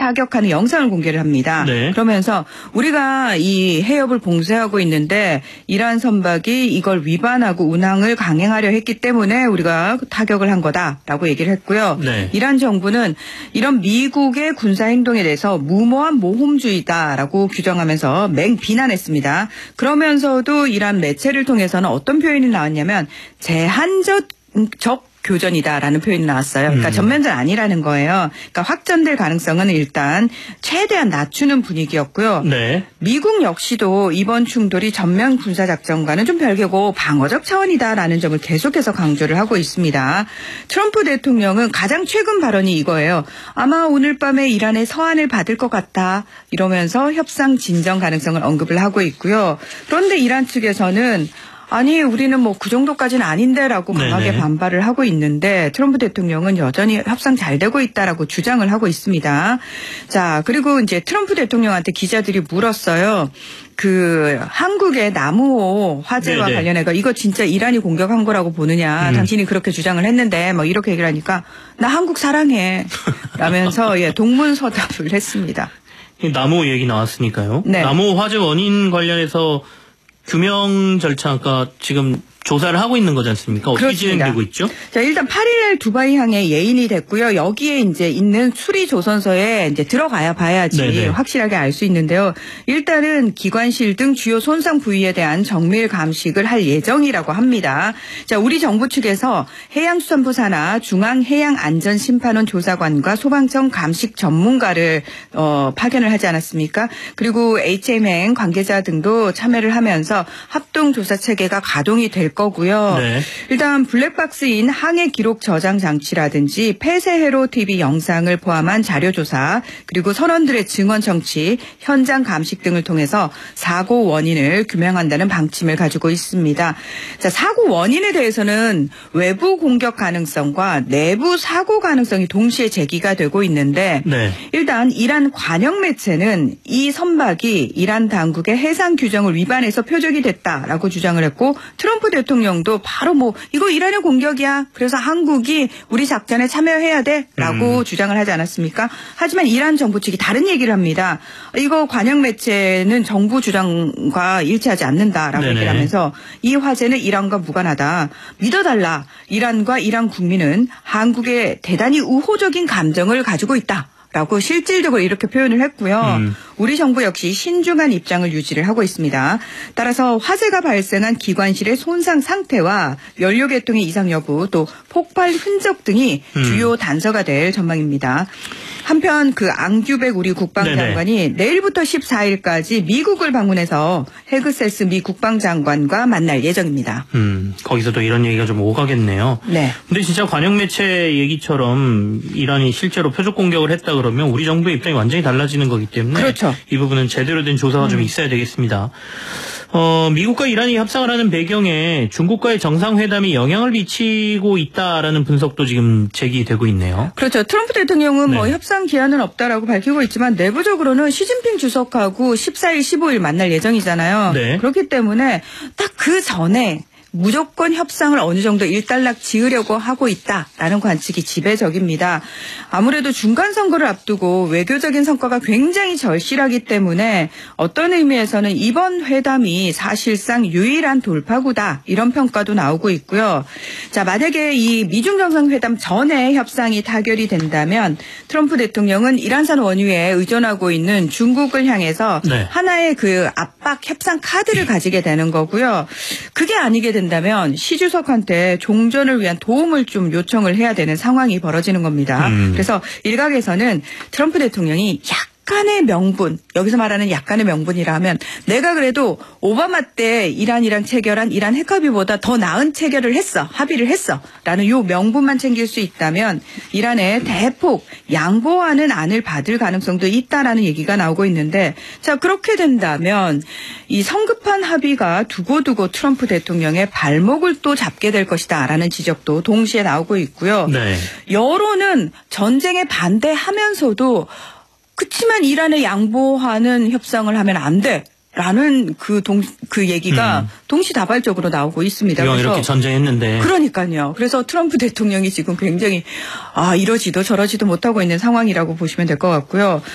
타격하는 영상을 공개를 합니다. 네. 그러면서 우리가 이 해협을 봉쇄하고 있는데 이란 선박이 이걸 위반하고 운항을 강행하려 했기 때문에 우리가 타격을 한 거다라고 얘기를 했고요. 네. 이란 정부는 이런 미국의 군사 행동에 대해서 무모한 모험주의다라고 규정하면서 맹비난했습니다. 그러면서도 이란 매체를 통해서는 어떤 표현이 나왔냐면 제한적 교전이다라는 표현이 나왔어요. 그러니까 전면전 아니라는 거예요. 그러니까 확전될 가능성은 일단 최대한 낮추는 분위기였고요. 네. 미국 역시도 이번 충돌이 전면 군사작전과는 좀 별개고 방어적 차원이다라는 점을 계속해서 강조를 하고 있습니다. 트럼프 대통령은 가장 최근 발언이 이거예요. 아마 오늘 밤에 이란의 서한을 받을 것 같다. 이러면서 협상 진정 가능성을 언급을 하고 있고요. 그런데 이란 측에서는 아니 우리는 뭐 그 정도까지는 아닌데라고 강하게 네네. 반발을 하고 있는데 트럼프 대통령은 여전히 협상 잘 되고 있다라고 주장을 하고 있습니다. 자, 그리고 이제 트럼프 대통령한테 기자들이 물었어요. 그 한국의 남우호 화재와 네네. 관련해서 이거 진짜 이란이 공격한 거라고 보느냐. 당신이 그렇게 주장을 했는데 뭐 이렇게 얘기를 하니까 나 한국 사랑해 라면서 예, 동문서답을 했습니다. 나무 얘기 나왔으니까요. 네. 나무 화재 원인 관련해서 규명 절차가 지금 조사를 하고 있는 거지 않습니까? 어떻게 그렇습니다. 진행되고 있죠? 자, 일단 8일 두바이 항에 예인이 됐고요. 여기에 이제 있는 수리 조선소에 이제 들어가야 봐야지 네네. 확실하게 알 수 있는데요. 일단은 기관실 등 주요 손상 부위에 대한 정밀 감식을 할 예정이라고 합니다. 자, 우리 정부 측에서 해양수산부 산하 중앙해양안전심판원 조사관과 소방청 감식 전문가를 파견을 하지 않았습니까? 그리고 HM행 관계자 등도 참여를 하면서 합동 조사 체계가 가동이 될 거고요. 네. 일단 블랙박스인 항해 기록 저장 장치라든지 폐쇄 회로 TV 영상을 포함한 자료 조사 그리고 선원들의 증언 청취, 현장 감식 등을 통해서 사고 원인을 규명한다는 방침을 가지고 있습니다. 자, 사고 원인에 대해서는 외부 공격 가능성과 내부 사고 가능성이 동시에 제기가 되고 있는데 네. 일단 이란 관영 매체는 이 선박이 이란 당국의 해상 규정을 위반해서 표적이 됐다라고 주장을 했고 트럼프 대통령도 바로 뭐 이거 이란의 공격이야. 그래서 한국이 우리 작전에 참여해야 돼라고 주장을 하지 않았습니까? 하지만 이란 정부 측이 다른 얘기를 합니다. 이거 관영 매체는 정부 주장과 일치하지 않는다라고 네네. 얘기를 하면서 이 화재는 이란과 무관하다. 믿어달라. 이란과 이란 국민은 한국에 대단히 우호적인 감정을 가지고 있다. 라고 실질적으로 이렇게 표현을 했고요. 우리 정부 역시 신중한 입장을 유지를 하고 있습니다. 따라서 화재가 발생한 기관실의 손상 상태와 연료 계통의 이상 여부 또 폭발 흔적 등이 주요 단서가 될 전망입니다. 한편 그 앙규백 우리 국방장관이 네네. 내일부터 14일까지 미국을 방문해서 헤그세스 미 국방장관과 만날 예정입니다. 거기서도 이런 얘기가 좀 오가겠네요. 네. 근데 진짜 관영 매체 얘기처럼 이란이 실제로 표적 공격을 했다 그러면 우리 정부의 입장이 완전히 달라지는 거기 때문에 그렇죠. 이 부분은 제대로 된 조사가 좀 있어야 되겠습니다. 미국과 이란이 협상을 하는 배경에 중국과의 정상회담이 영향을 미치고 있다라는 분석도 지금 제기되고 있네요. 그렇죠. 트럼프 대통령은 네. 뭐 협상 기한은 없다라고 밝히고 있지만 내부적으로는 시진핑 주석하고 14일, 15일 만날 예정이잖아요. 네. 그렇기 때문에 딱 그 전에 무조건 협상을 어느 정도 일단락 지으려고 하고 있다라는 관측이 지배적입니다. 아무래도 중간 선거를 앞두고 외교적인 성과가 굉장히 절실하기 때문에 어떤 의미에서는 이번 회담이 사실상 유일한 돌파구다 이런 평가도 나오고 있고요. 자, 만약에 이 미중 정상회담 전에 협상이 타결이 된다면 트럼프 대통령은 이란산 원유에 의존하고 있는 중국을 향해서 네. 하나의 그 압박 협상 카드를 가지게 되는 거고요. 그게 아니게 된다면 시 주석한테 종전을 위한 도움을 좀 요청을 해야 되는 상황이 벌어지는 겁니다. 그래서 일각에서는 트럼프 대통령이 약간의 명분, 여기서 말하는 약간의 명분이라 하면 내가 그래도 오바마 때 이란이랑 체결한 이란 핵합의보다 더 나은 체결을 했어, 합의를 했어 라는 요 명분만 챙길 수 있다면 이란에 대폭 양보하는 안을 받을 가능성도 있다라는 얘기가 나오고 있는데 자, 그렇게 된다면 이 성급한 합의가 두고두고 트럼프 대통령의 발목을 또 잡게 될 것이다 라는 지적도 동시에 나오고 있고요. 네. 여론은 전쟁에 반대하면서도 그치만 이란에 양보하는 협상을 하면 안 돼. 라는 그 얘기가 동시다발적으로 나오고 있습니다. 이왕 그래서 이렇게 전쟁했는데. 그러니까요. 그래서 트럼프 대통령이 지금 굉장히 이러지도 저러지도 못하고 있는 상황이라고 보시면 될 것 같고요.